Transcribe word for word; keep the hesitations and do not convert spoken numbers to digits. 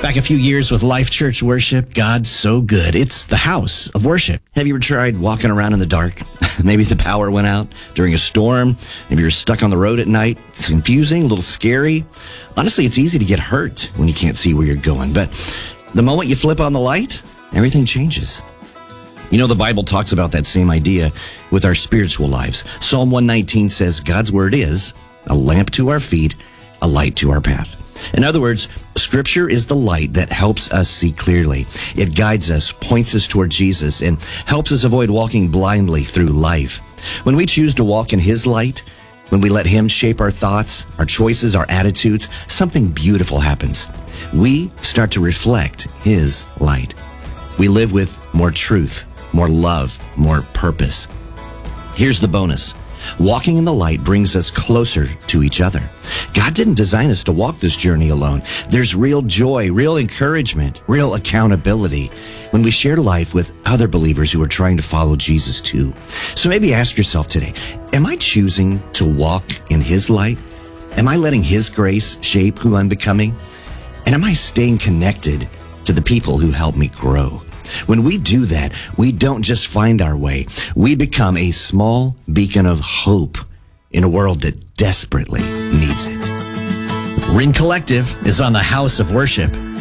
Back a few years with Life Church Worship, God's so good. It's the house of worship. Have you ever tried walking around in the dark? Maybe the power went out during a storm. Maybe you're stuck on the road at night. It's confusing, a little scary. Honestly, it's easy to get hurt when you can't see where you're going. But the moment you flip on the light, everything changes. You know, the Bible talks about that same idea with our spiritual lives. Psalm one nineteen says, God's word is a lamp to our feet, a light to our path. In other words, Scripture is the light that helps us see clearly. It guides us, points us toward Jesus, and helps us avoid walking blindly through life. When we choose to walk in His light, when we let Him shape our thoughts, our choices, our attitudes, something beautiful happens. We start to reflect His light. We live with more truth, more love, more purpose. Here's the bonus. Walking in the light brings us closer to each other. God didn't design us to walk this journey alone. There's real joy, real encouragement, real accountability when we share life with other believers who are trying to follow Jesus too. So maybe ask yourself today, am I choosing to walk in His light? Am I letting His grace shape who I'm becoming? And am I staying connected to the people who help me grow? When we do that, we don't just find our way. We become a small beacon of hope in a world that desperately needs it. Ring Collective is on the House of Worship.